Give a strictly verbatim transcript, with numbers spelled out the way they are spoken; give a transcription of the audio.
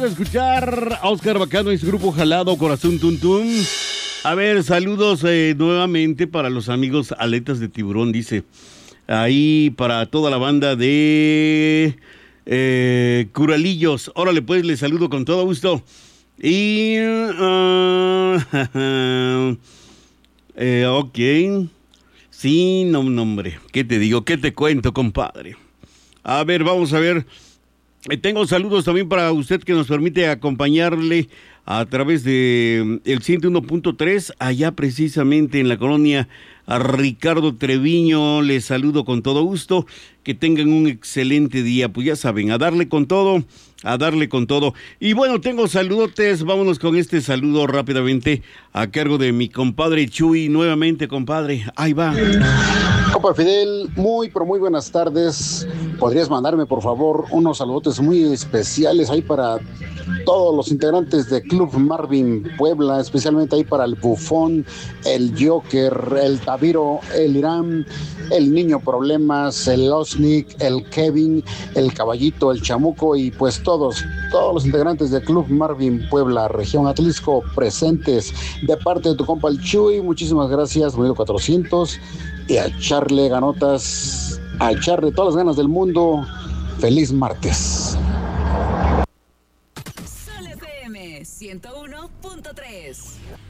de escuchar a Oscar Bacano y su grupo Jalado, Corazón Tum Tum. A ver, saludos eh, nuevamente para los amigos Aletas de Tiburón, dice. Ahí para toda la banda de eh, Curalillos. Órale, pues, les saludo con todo gusto. Y... Uh, eh, ok. Sí, no, no, hombre. ¿Qué te digo? ¿Qué te cuento, compadre? A ver, vamos a ver. Eh, tengo saludos también para usted que nos permite acompañarle a través de el ciento uno punto tres, allá precisamente en la colonia a Ricardo Treviño. Les saludo con todo gusto. Que tengan un excelente día. Pues ya saben, a darle con todo, a darle con todo. Y bueno, tengo saludotes. Vámonos con este saludo rápidamente a cargo de mi compadre Chuy. Nuevamente, compadre. Ahí va. Compa Fidel, muy, pero muy buenas tardes. ¿Podrías mandarme, por favor, unos saludotes muy especiales ahí para todos los integrantes de Club Marvin Puebla, especialmente ahí para el Bufón, el Joker, el Taviro, el Irán, el Niño Problemas, el Osnick, el Kevin, el Caballito, el Chamuco y pues todos, todos los integrantes de Club Marvin Puebla, región Atlisco, presentes de parte de tu compa el Chuy. Muchísimas gracias, Bonito cuatrocientos, y a echarle ganotas, a echarle todas las ganas del mundo. Feliz martes. Sol F M ciento uno punto tres.